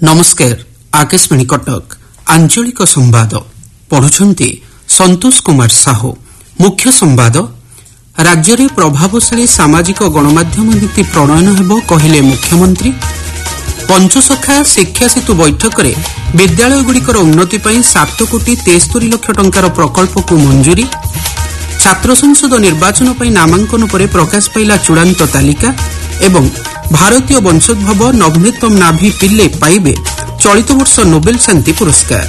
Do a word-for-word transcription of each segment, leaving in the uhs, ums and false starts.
नमस्कार आकाशवाणी कटक आंचलिक संवाद पढ़ुछंती संतोष कुमार साहू। मुख्य संवाद राज्य में प्रभावशाली सामाजिक गणमाध्यम नीति प्रणयन हेबो कहिले मुख्यमंत्री। पंचसखा शिक्षा सेतु बैठक में विद्यालयगुड़िकर उन्नति पर सात कोटी तेस्तरी लक्ष टंकार प्रकल्प को मंजूरी। छात्र संसद निर्वाचन पर नामांकन पर प्रकाश पाइला चूड़ांत तालिका एवं भारतीय वंशोद्भव नवनीतम नाभि पिल्ले पाइबे चलित वर्ष नोबेल शांति पुरस्कार।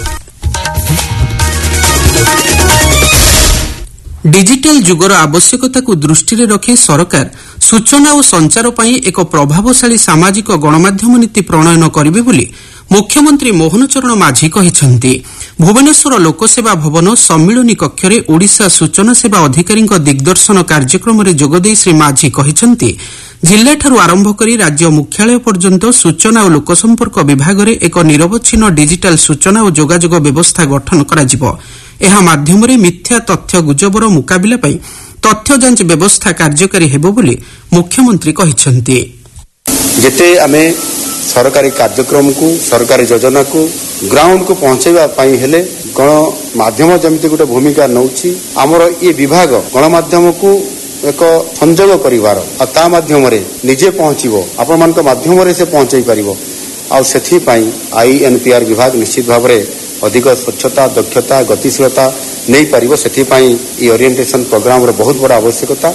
डिजिटल जुगर आवश्यकता को दृष्टि रखी सरकार सूचना और संचार पाई एक प्रभावशाली सामाजिक गणमाध्यम नीति प्रणयन करिवे बोली मुख्यमंत्री मोहन चरण माझी कहिसंती। भुवनेश्वर लोकसेवा भवन सम्मिलनी कक्ष में ओडिशा सूचना सेवा अधिकारी दिग्दर्शन कार्यक्रम में जोगदे श्री माझी कहिसंती जिल्लाठारू आरंभ करी राज्य मुख्यालय पर्यंत सूचना और लोकसंपर्क विभाग में एक निरवच्छिन्न डिजिटाल सूचना और जोगाजोग व्यवस्था गठन कराजिबो। एहा माध्यम मिथ्या तथ्य गुजबर मुकाबिला पई तथ्य जांच व्यवस्था कार्यकारी हेबो बोली मुख्यमंत्री कहिसंती। जेते आमे सरकारी कार्यक्रम को सरकारी योजना को ग्राउंड को पहुंचाइबा पई हेले गण माध्यम जमिति गोटे भूमिका नउछि। हमर ये विभाग गण माध्यम को एक संजोग करिवार आ ता माध्यम रे निजे पहुंचीबो आपण मान माध्यम रे से पहुंचाई परिबो आ सेथि पई आईएनपीआर विभाग निश्चित भाव रे अधिक स्वच्छता दक्षता गतिशीलता नहीं पारिबो। सेथि पई ई ओरिएंटेशन प्रोग्राम रे बहुत बड़ा आवश्यकता।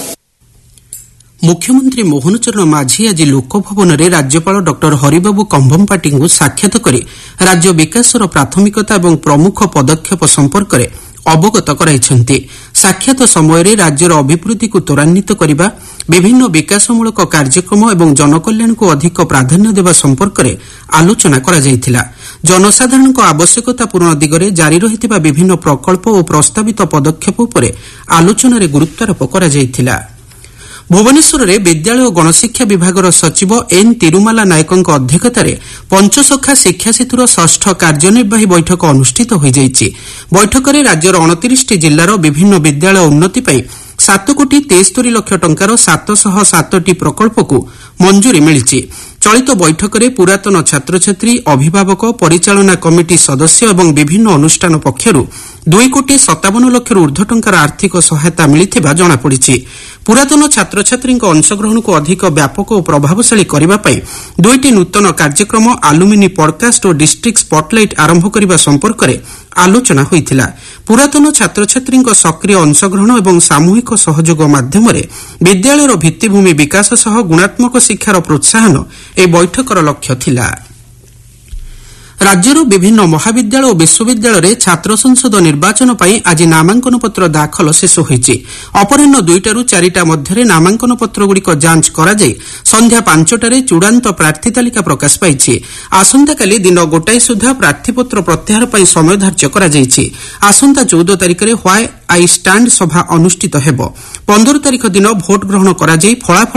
मुख्यमंत्री मोहन चरण माझी आज लोकभवन में राज्यपाल डॉक्टर हरिबाबू कंभमपाटी को साक्षात करी राज्य विकासर प्राथमिकता और प्रमुख पदक्षेप संपर्क में अवगत कराइछन्ति। साक्षात समय राज्यर अभिवृद्धि को त्वरान्वित करने विभिन्न विकासमूलक कार्यक्रम और जनकल्याण को अधिक प्राधान्य देवा संपर्क में आलोचना करा जायथिला। जनसाधारण आवश्यकता पूर्ण दिगरे जारी रहिथिबा विभिन्न प्रकल्प और प्रस्तावित पदक्षेप उपर आलोचना गुरुत्वारोप करा जायथिला। भुवनेश्वर में विद्यालय और गणशिक्षा विभाग सचिव एन तिरुमाला नायकों अध्यक्षतार पंचसखा शिक्षा सेतुर षष्ठ कार्यनिर्वाही बैठक अनुष्ठित हो जाइछि। बैठक में राज्यर अणतीस जिलार विभिन्न विद्यालय उन्नति पर सात कोटी तेस्तरी लक्ष टंकार सातशह सातटी प्रकल्प को मंजूरी मिली। चलित बैठक में पुरातन छात्र छात्री अभिभावक परिचालना कमिटी सदस्य और विभिन्न अनुष्ठान पक्षर दुई कोटी सतावन लक्ष ऊर्ध्व टंकार आर्थिक सहायता मिलिथिबा जଣାपड़िछि। पुरातन छात्र छात्री अंशग्रहण को अधिक व्यापक और प्रभावशाली करने दुईटी नूतन कार्यक्रम आलुमिनी पॉडकास्ट और डिस्ट्रिक्ट स्पॉटलाइट आरंभ करने संपर्क में आलोचना होइथिला। पुरातन छात्र छात्री सक्रिय अंशग्रहण और सामूहिक सहयोग माध्यम विद्यालयर भित्तिभूमि विकास सह गुणात्मक शिक्षार प्रोत्साहन ए बैठकर लक्ष्य थिला। राज्यर विभिन्न महाविद्यालय और विश्वविद्यालय छात्र संसद निर्वाचन पर आज नामांकन पत्र दाखल शेष होइछि। अपराह्न दुईटारू चारिटा मध्य नामांकन पत्रगुड़िक जांच करा जाई संध्या पांचटारे चूड़ांत प्रार्थी तालिका प्रकाश पाइछि। आसंताकाली दिन गोटाए सुधा प्रार्थीपत्र प्रत्याहार पर समय धार्य करा जाइछि। आसंता चौदह तारिख में व्हाई आई स्टाण्ड सभा अनुष्ठित हेबो। पंद्रह तारिख दिन भोट ग्रहण करा जाई फलाफल